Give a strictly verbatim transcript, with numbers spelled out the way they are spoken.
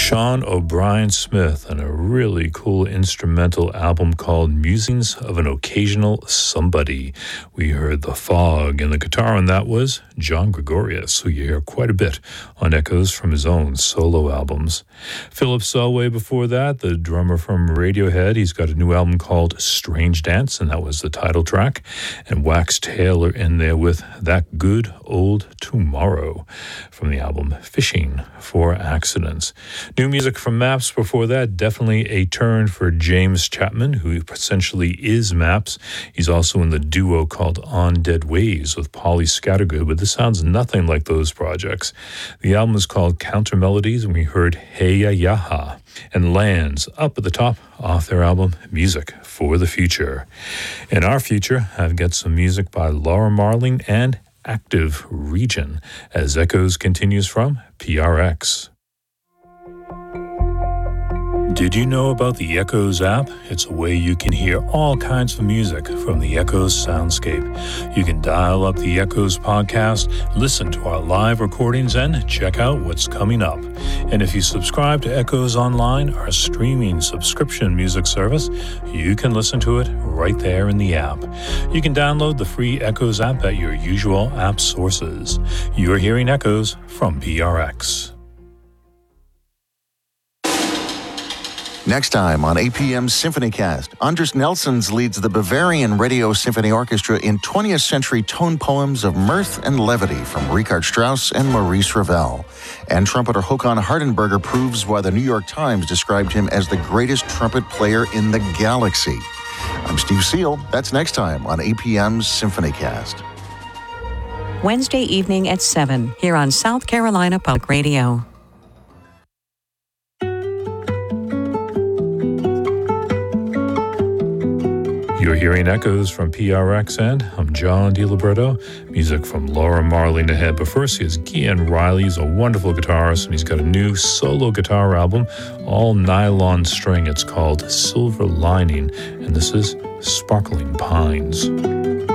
Sean O'Brien Smith and a really cool instrumental album called Musings of an Occasional Somebody. We heard The Fog, and the guitar on that was John Gregorius, who you hear quite a bit on echoes from his own solo albums. Philip Selway before that, the drummer from Radiohead. He's got a new album called Strange Dance, and that was the title track. And Wax Taylor in there with That Good Old Tomorrow from the album Fishing for Accidents. New music from Maps before that, definitely a turn for James Chapman, who essentially is Maps. He's also in the duo called On Dead Waves with Polly Scattergood, but this sounds nothing like those projects. The album is called Counter Melodies, and we heard Hey Ya Yaha and Lands up at the top off their album Music for the Future. In our future, I've got some music by Laura Marling and Active Region as Echoes continues from P R X. Did you know about the Echoes app? It's a way you can hear all kinds of music from the Echoes soundscape. You can dial up the Echoes podcast, listen to our live recordings, and check out what's coming up. And if you subscribe to Echoes Online, our streaming subscription music service, you can listen to it right there in the app. You can download the free Echoes app at your usual app sources. You're hearing Echoes from P R X. Next time on A P M's SymphonyCast, Anders Nelsons leads the Bavarian Radio Symphony Orchestra in twentieth century tone poems of mirth and levity from Richard Strauss and Maurice Ravel. And trumpeter Håkan Hardenberger proves why the New York Times described him as the greatest trumpet player in the galaxy. I'm Steve Seal. That's next time on A P M's SymphonyCast. Wednesday evening at seven here on South Carolina Public Radio. You're hearing Echoes from P R X, and I'm John DiLiberto. Music from Laura Marling ahead. But first, here's Gian Riley. He's a wonderful guitarist, and he's got a new solo guitar album, all nylon string. It's called Silver Lining, and this is Sparkling Pines.